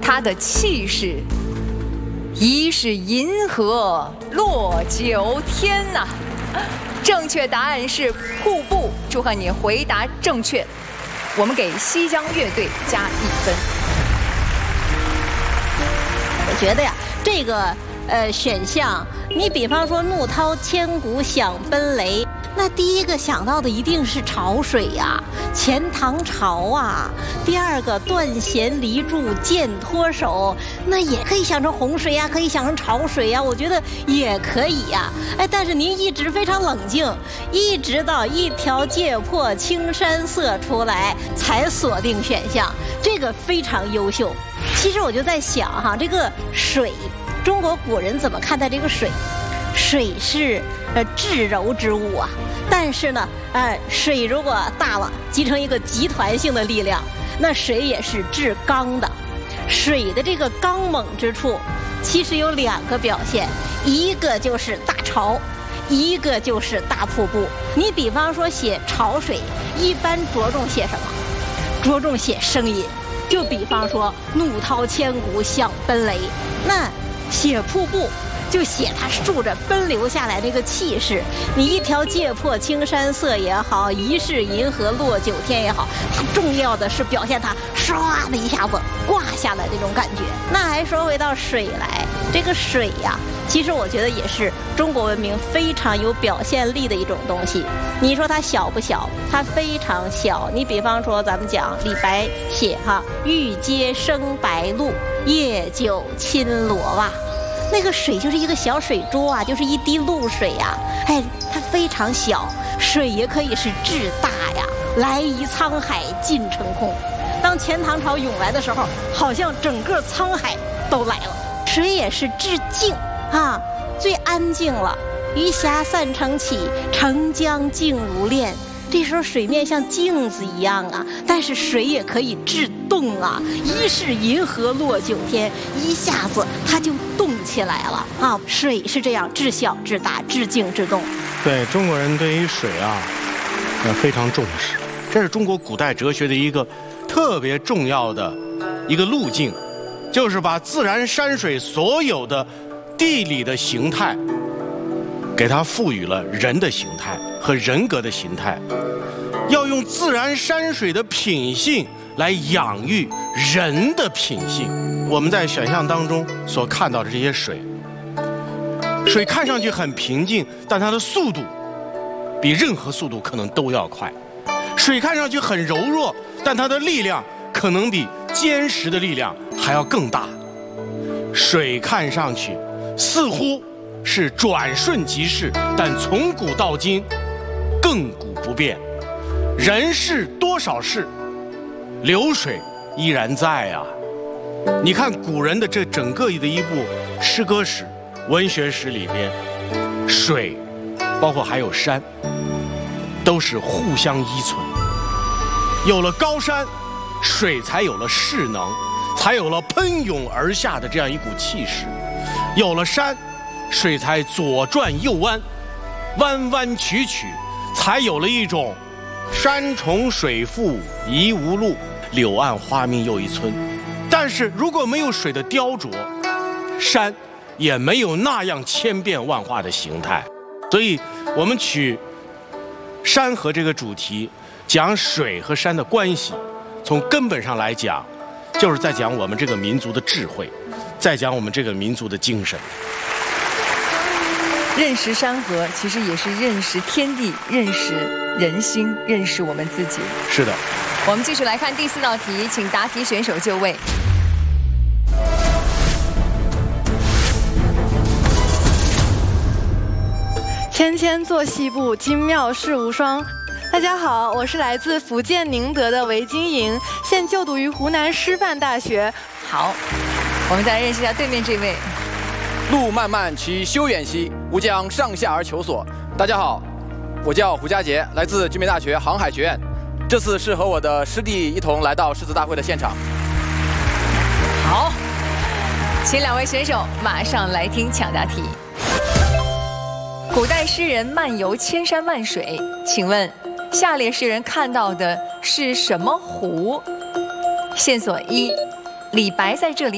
它的气势，疑是银河落九天呐。正确答案是瀑布，祝贺你回答正确，我们给西江乐队加1分。 我觉得呀，这个选项，你比方说怒涛千古响奔雷，那第一个想到的一定是潮水呀，钱塘潮啊。第二个断弦离柱箭脱手，那也可以想成洪水呀，可以想成潮水呀，我觉得也可以呀。哎，但是您一直非常冷静，一直到一条界破青山色出来才锁定选项，这个非常优秀。其实我就在想哈，这个水，中国古人怎么看待这个水？水是至柔之物啊，但是呢，水如果大了，集成一个集团性的力量，那水也是至刚的。水的这个刚猛之处，其实有2个表现，一个就是大潮，一个就是大瀑布。你比方说写潮水，一般着重写什么？着重写声音。就比方说怒涛千古响奔雷，那写瀑布就写它竖着奔流下来那个气势。你一条界破青山色也好，疑是银河落九天也好，它重要的是表现它唰的一下子挂下来这种感觉。那还说回到水来，这个水呀，其实我觉得也是中国文明非常有表现力的一种东西。你说它小不小？它非常小。你比方说咱们讲李白写哈“玉阶生白露，夜久侵罗袜”，那个水就是一个小水珠啊，就是一滴露水呀。哎，它非常小。水也可以是至大呀，来移沧海尽成空。当钱塘潮涌来的时候，好像整个沧海都来了。水也是至静啊，最安静了。鱼霞散成绮，澄江静如练。这时候水面像镜子一样啊，但是水也可以至动啊，疑是银河落九天，一下子它就动起来了啊！水是这样至小至大至静至动。 对，中国人对于水啊，非常重视，这是中国古代哲学的一个特别重要的一个路径，就是把自然山水所有的地理的形态，给它赋予了人的形态和人格的形态，要用自然山水的品性来养育人的品性。我们在选项当中所看到的这些水，水看上去很平静，但它的速度比任何速度可能都要快。水看上去很柔弱，但它的力量可能比坚实的力量还要更大。水看上去似乎是转瞬即逝，但从古到今亘古不变。人世多少事，流水依然在啊。你看古人的这整个的一部诗歌史、文学史里边，水包括还有山，都是互相依存。有了高山，水才有了势能，才有了喷涌而下的这样一股气势。有了山，水才左转右弯，弯弯曲曲，才有了一种山重水复疑无路，柳暗花明又一村。但是如果没有水的雕琢，山也没有那样千变万化的形态。所以我们取山河这个主题，讲水和山的关系，从根本上来讲，就是在讲我们这个民族的智慧，在讲我们这个民族的精神。 认识山河，其实也是认识天地，认识人心，认识我们自己。 是的。 我们继续来看第4道题，请答题选手就位。 纤纤作细步，精妙世无双。大家好，我是来自福建宁德的韦金莹，现就读于湖南师范大学。 好，我们再来认识一下对面这位。 路漫漫其修远兮，吾将上下而求索。大家好，我叫胡佳杰，来自聚美大学航海学院。这次是和我的师弟一同来到诗词大会的现场。 好，请2位选手马上来听抢答题。古代诗人漫游千山万水，请问下列诗人看到的是什么湖？线索1，李白在这里